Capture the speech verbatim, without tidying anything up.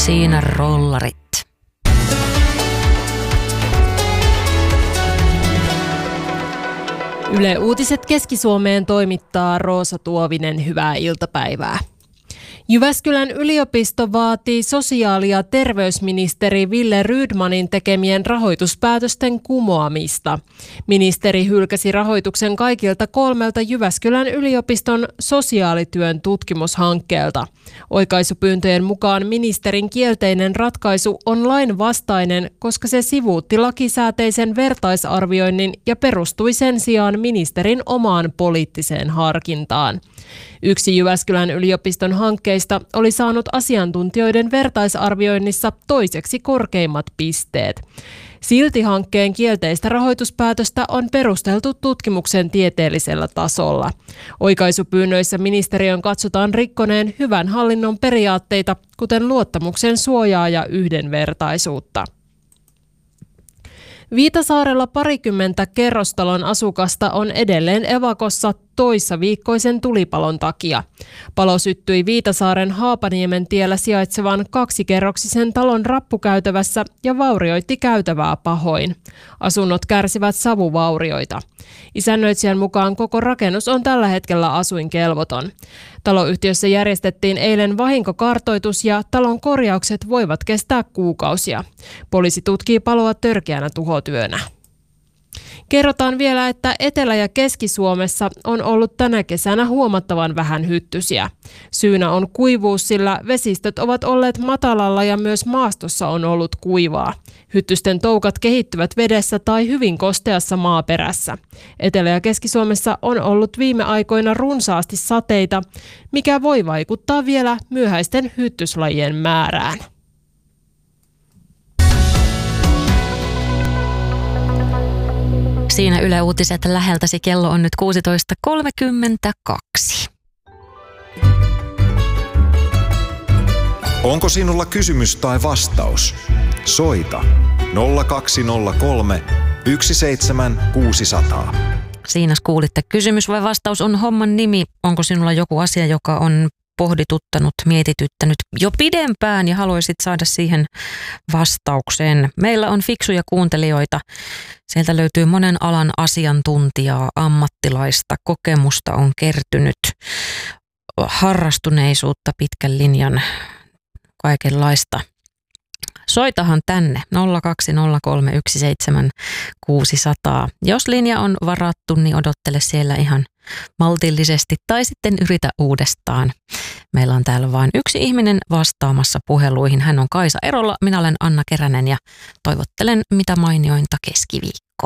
Siinä rollarit. Yle Uutiset Keski-Suomeen toimittaa Roosa Tuovinen. Hyvää iltapäivää. Jyväskylän yliopisto vaatii sosiaali- ja terveysministeri Wille Rydmanin tekemien rahoituspäätösten kumoamista. Ministeri hylkäsi rahoituksen kaikilta kolmelta Jyväskylän yliopiston sosiaalityön tutkimushankkeelta. Oikaisupyyntöjen mukaan ministerin kielteinen ratkaisu on lainvastainen, koska se sivuutti lakisääteisen vertaisarvioinnin ja perustui sen sijaan ministerin omaan poliittiseen harkintaan. Yksi Jyväskylän yliopiston hankkeista oli saanut asiantuntijoiden vertaisarvioinnissa toiseksi korkeimmat pisteet. Silti hankkeen kielteistä rahoituspäätöstä on perusteltu tutkimuksen tieteellisellä tasolla. Oikaisupyynnöissä ministeriön katsotaan rikkoneen hyvän hallinnon periaatteita, kuten luottamuksen suojaa ja yhdenvertaisuutta. Viitasaarella parikymmentä kerrostalon asukasta on edelleen evakossa toissa viikkoisen tulipalon takia. Palo syttyi Viitasaaren Haapaniemen tiellä sijaitsevan kaksikerroksisen talon rappukäytävässä ja vaurioitti käytävää pahoin. Asunnot kärsivät savuvaurioita. Isännöitsijän mukaan koko rakennus on tällä hetkellä asuinkelvoton. Taloyhtiössä järjestettiin eilen vahinkokartoitus ja talon korjaukset voivat kestää kuukausia. Poliisi tutkii paloa törkeänä tuhotyönä. Kerrotaan vielä, että Etelä- ja Keski-Suomessa on ollut tänä kesänä huomattavan vähän hyttysiä. Syynä on kuivuus, sillä vesistöt ovat olleet matalalla ja myös maastossa on ollut kuivaa. Hyttysten toukat kehittyvät vedessä tai hyvin kosteassa maaperässä. Etelä- ja Keski-Suomessa on ollut viime aikoina runsaasti sateita, mikä voi vaikuttaa vielä myöhäisten hyttyslajien määrään. Siinä Yle Uutiset läheltäsi. Kello on nyt kuusitoista kolmekymmentäkaksi. Onko sinulla kysymys tai vastaus? Soita nolla kaksi nolla kolme yksi seitsemän kuusi nolla nolla. Siinä kuulitte. Kysymys vai vastaus on homman nimi. Onko sinulla joku asia, joka on pohdituttanut, mietityttänyt jo pidempään ja haluaisit saada siihen vastauksen? Meillä on fiksuja kuuntelijoita. Sieltä löytyy monen alan asiantuntijaa, ammattilaista, kokemusta on kertynyt, harrastuneisuutta, pitkän linjan, kaikenlaista. Soitahan tänne nolla kaksi nolla kolme yksi seitsemän kuusi nolla nolla. Jos linja on varattu, niin odottele siellä ihan maltillisesti tai sitten yritä uudestaan. Meillä on täällä vain yksi ihminen vastaamassa puheluihin. Hän on Kaisa Erola, minä olen Anna Keränen ja toivottelen mitä mainiointa keskiviikkoa.